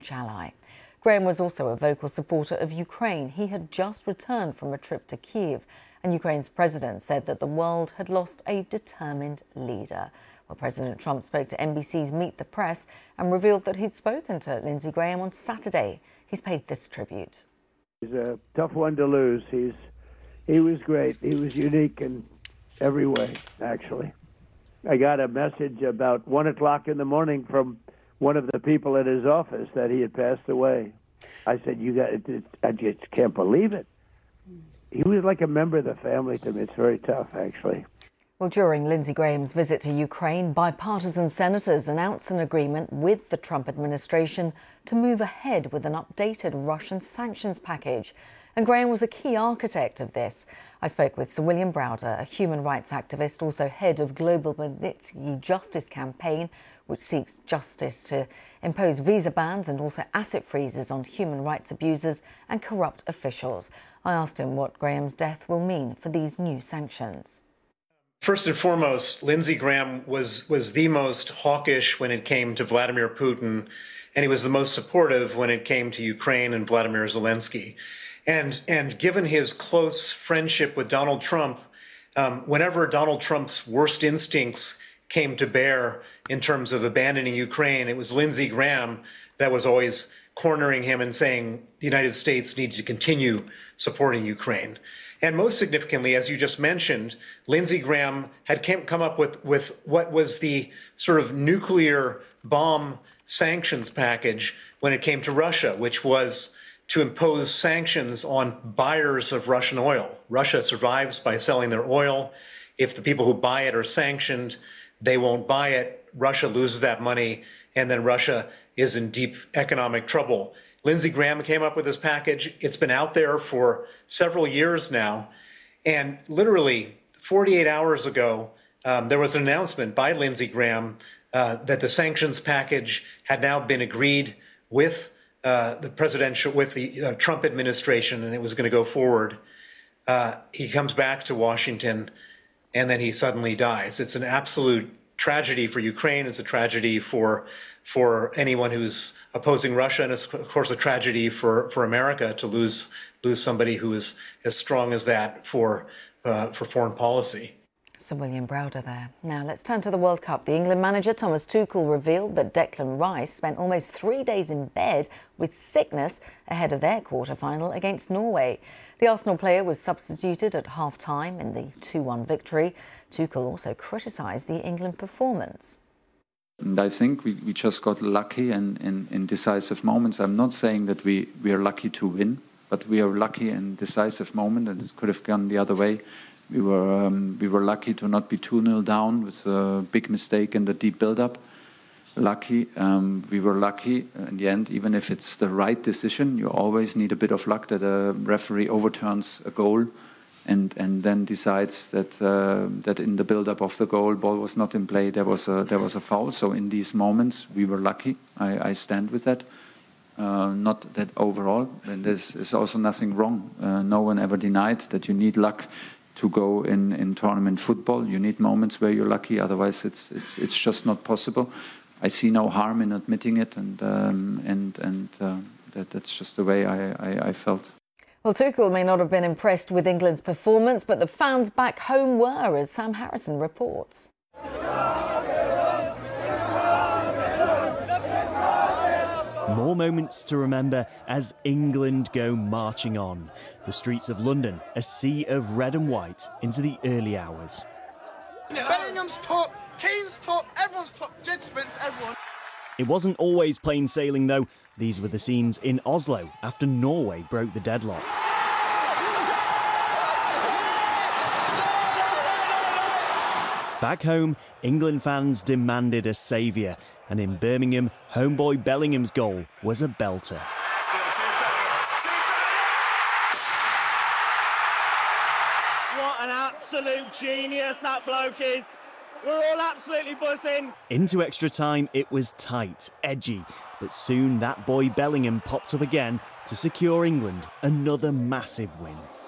ally. Graham was also a vocal supporter of Ukraine. He had just returned from a trip to Kyiv, and Ukraine's president said that the world had lost a determined leader. Well, President Trump spoke to NBC's Meet the Press and revealed that he'd spoken to Lindsey Graham on Saturday. He's paid this tribute. He's a tough one to lose. He was great. He was unique in every way, actually. I got a message about 1 o'clock in the morning from one of the people at his office that he had passed away. I said, I just can't believe it. He was like a member of the family to me. It's very tough, actually. Well, during Lindsey Graham's visit to Ukraine, bipartisan senators announced an agreement with the Trump administration to move ahead with an updated Russian sanctions package. And Graham was a key architect of this. I spoke with Sir William Browder, a human rights activist, also head of Global Magnitsky Justice Campaign, which seeks justice to impose visa bans and also asset freezes on human rights abusers and corrupt officials. I asked him what Graham's death will mean for these new sanctions. First and foremost, Lindsey Graham was the most hawkish when it came to Vladimir Putin, and he was the most supportive when it came to Ukraine and Vladimir Zelensky. And given his close friendship with Donald Trump, whenever Donald Trump's worst instincts came to bear in terms of abandoning Ukraine, it was Lindsey Graham that was always cornering him and saying the United States needed to continue supporting Ukraine. And most significantly, as you just mentioned, Lindsey Graham had come up with what was the sort of nuclear bomb sanctions package when it came to Russia, which was to impose sanctions on buyers of Russian oil. Russia survives by selling their oil. If the people who buy it are sanctioned, they won't buy it. Russia loses that money, and then Russia is in deep economic trouble. Lindsey Graham came up with this package. It's been out there for several years now. And literally 48 hours ago, there was an announcement by Lindsey Graham that the sanctions package had now been agreed with the Trump administration, and it was going to go forward. He comes back to Washington, and then he suddenly dies. It's an absolute tragedy for Ukraine. It's a tragedy for anyone who's opposing Russia, and it's of course a tragedy for America to lose somebody who is as strong as that for foreign policy. Sir William Browder there. Now let's turn to the World Cup. The England manager Thomas Tuchel revealed that Declan Rice spent almost 3 days in bed with sickness ahead of their quarter-final against Norway. The Arsenal player was substituted at half-time in the 2-1 victory. Tuchel also criticised the England performance. And I think we just got lucky in decisive moments. I'm not saying that we are lucky to win, but we are lucky in decisive moment, and it could have gone the other way. We were lucky to not be 2-0 down with a big mistake in the deep build-up. We were lucky in the end, even if it's the right decision. You always need a bit of luck that a referee overturns a goal and then decides that in the build-up of the goal, ball was not in play. There was a foul. So in these moments, we were lucky. I stand with that. Not that overall, and there's also nothing wrong. No one ever denied that you need luck to go in tournament football. You need moments where you're lucky, otherwise it's just not possible. I see no harm in admitting it, and that's just the way I felt. Well, Tuchel may not have been impressed with England's performance, but the fans back home were, as Sam Harrison reports. More moments to remember as England go marching on. The streets of London, a sea of red and white into the early hours. Bellingham's top, Kane's top, everyone's top, Jed Spence, everyone. It wasn't always plain sailing though. These were the scenes in Oslo after Norway broke the deadlock. Back home, England fans demanded a saviour, and in Birmingham, homeboy Bellingham's goal was a belter. What an absolute genius that bloke is. We're all absolutely buzzing. Into extra time, it was tight, edgy, but soon that boy Bellingham popped up again to secure England another massive win.